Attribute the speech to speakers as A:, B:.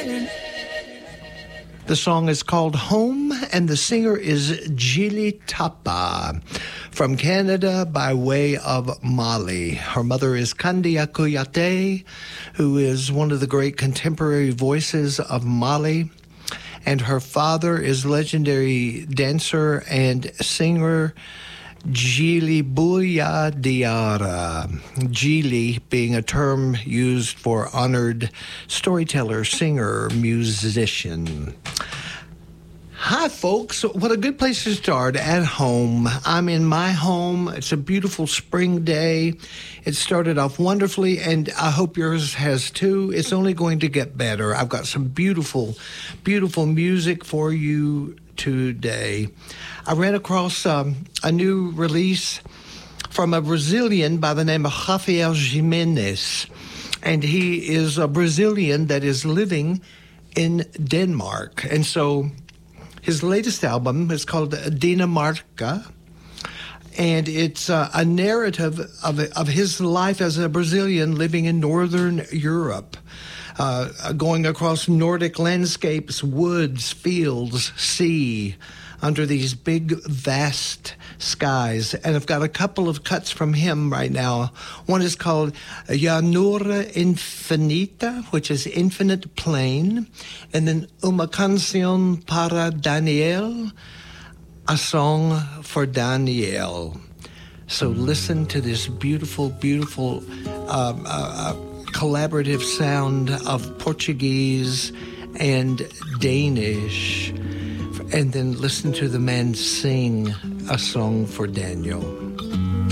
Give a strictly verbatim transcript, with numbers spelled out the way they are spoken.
A: The song is called Home, and the singer is Jili Tapa from Canada by way of Mali. Her mother is Kandia Kouyaté, who is one of the great contemporary voices of Mali. And her father is legendary dancer and singer Djily Bouya Diarra. Djily being a term used for honored storyteller, singer, musician. Hi, folks. What a good place to start, at home. I'm in my home. It's a beautiful spring day. It started off wonderfully, and I hope yours has too. It's only going to get better. I've got some beautiful, beautiful music for you today. I ran across um, a new release from a Brazilian by the name of Rafael Jimenez, and he is a Brazilian that is living in Denmark. And so his latest album is called Dinamarca, and it's uh, a narrative of, of his life as a Brazilian living in Northern Europe. Uh, going across Nordic landscapes, woods, fields, sea, under these big, vast skies. And I've got a couple of cuts from him right now. One is called Llanura Infinita, which is infinite plain. And then Uma Canción para Daniel, a song for Daniel. So listen to this beautiful, beautiful um, uh, uh, collaborative sound of Portuguese and Danish, and then listen to the man sing a song for Daniel.